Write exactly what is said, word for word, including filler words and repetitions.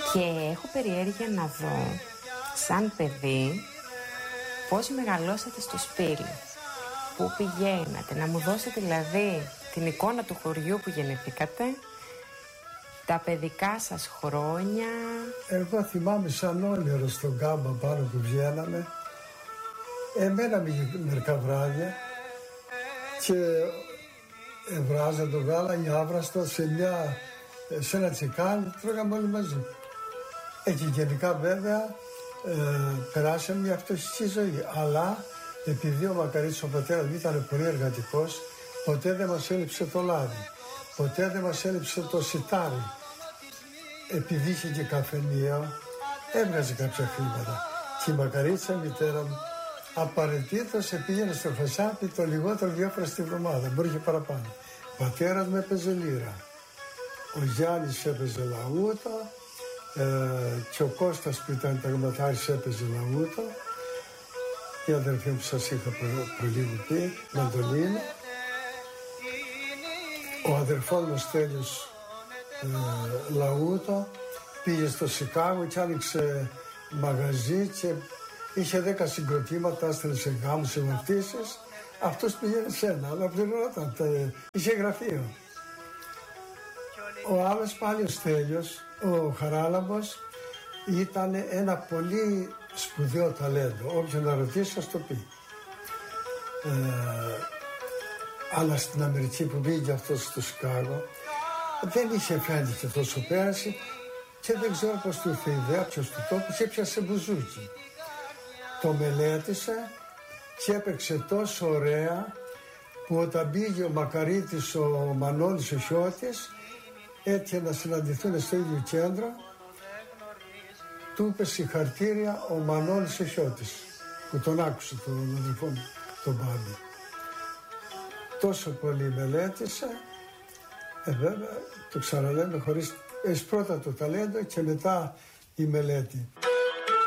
Και έχω περιέργεια να δω, σαν παιδί, πώς μεγαλώσατε στο Σπήλι. Πού πηγαίνατε, να μου δώσετε δηλαδή την εικόνα του χωριού που γεννηθήκατε, τα παιδικά σας χρόνια. Εγώ θυμάμαι σαν όνειρο στον κάμπο πάνω που βγαίναμε. Εμένα μερικά βράδια και εβράζα το γάλα ή άβραστο σε, μια, σε ένα τσικάλι, τρώγαμε όλοι μαζί. Εκεί γενικά βέβαια ε, περάσαμε μια φτωχική ζωή, αλλά επειδή ο Μακαρίτης ο πατέρας μου ήταν πολύ εργατικός, ποτέ δεν μας έλειψε το λάδι, ποτέ δεν μας έλειψε το σιτάρι. Επειδή είχε και καφενείο, έβγαζε κάποια χρήματα. Και η Μακαρίτσα, μητέρα μου, απαραίτητος πήγαινε στο Φασάπι το λιγότερο δύο φορές τη βδομάδα, μπορεί και παραπάνω. Ο πατέρας μου έπαιζε λύρα, ο Γιάννης έπαιζε λαούτο, ε, και ο Κώστας που ήταν ταγματάρης έπαιζε λαούτο, η αδερφή μου που σας είχα προλίγου πει, μαντολίνο. Ο αδερφός μου Στέλιος ε, λαούτο πήγε στο Σικάγο και άνοιξε μαγαζί και είχε δέκα συγκροτήματα, έστελνε σε γάμους, σε βαφτίσεις. Αυτός πήγαινε σε ένα, αλλά πληρωνόταν, είχε γραφείο. Ο άλλος πάλι ο Στέλιος, ο Χαράλαμπος, ήταν ένα πολύ σπουδαίο ταλέντο. Όποιον να ρωτήσει θα το πει. Ε, αλλά στην Αμερική που πήγε αυτός στο Σικάγο, δεν είχε φέρει και τόσο πέραση και δεν ξέρω πώς του ήρθε η ιδέα, ποιος του τόπου, και έπιασε μπουζούκι. Το μελέτησε και έπαιξε τόσο ωραία που όταν πήγε ο Μακαρίτης, ο Μανώλης, ο Χιώτης, έτυχε να συναντηθούν στο ίδιο κέντρο, του είπε συγχαρητήρια ο Μανώλης ο Χιώτης, που τον άκουσε τον αδελφό μου, τον Μπάμπη. Τόσο πολύ μελέτησε, ε, βέβαια, το ξαναλέμε χωρίς, έχεις πρώτα το ταλέντο και μετά η μελέτη.